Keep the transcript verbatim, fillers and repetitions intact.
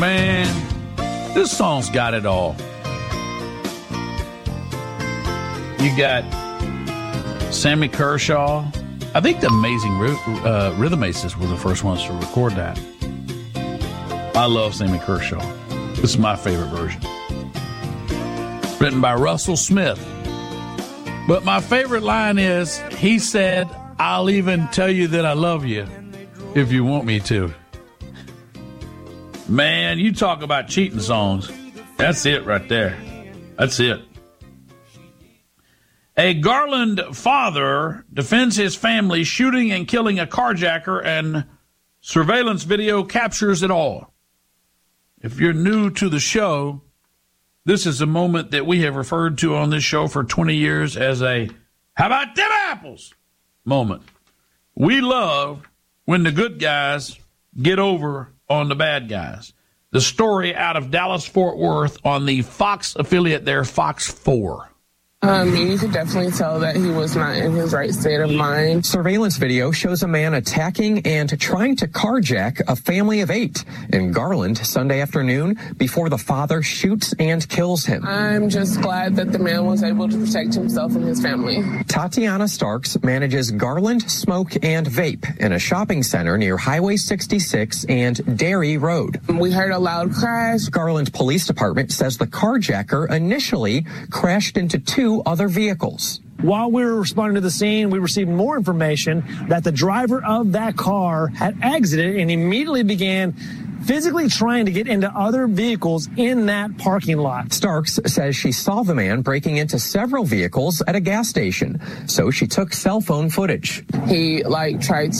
Man, this song's got it all. You got Sammy Kershaw. I think the Amazing uh, Rhythm Aces were the first ones to record that. I love Sammy Kershaw. This is my favorite version. Written by Russell Smith. But my favorite line is, he said, I'll even tell you that I love you if you want me to. Man, you talk about cheating songs. That's it right there. That's it. A Garland father defends his family shooting and killing a carjacker, and surveillance video captures it all. If you're new to the show, this is a moment that we have referred to on this show for twenty years as a "how about them apples" moment. We love when the good guys get over on the bad guys. The story out of Dallas-Fort Worth on the Fox affiliate there, Fox four. Um, you could definitely tell that he was not in his right state of mind. Surveillance video shows a man attacking and trying to carjack a family of eight in Garland Sunday afternoon before the father shoots and kills him. I'm just glad that the man was able to protect himself and his family. Tatiana Starks manages Garland Smoke and Vape in a shopping center near Highway sixty-six and Dairy Road. We heard a loud crash. Garland Police Department says the carjacker initially crashed into two other vehicles. While we were responding to the scene, we received more information that the driver of that car had exited and immediately began physically trying to get into other vehicles in that parking lot. Starks says she saw the man breaking into several vehicles at a gas station, so she took cell phone footage. He, like, tried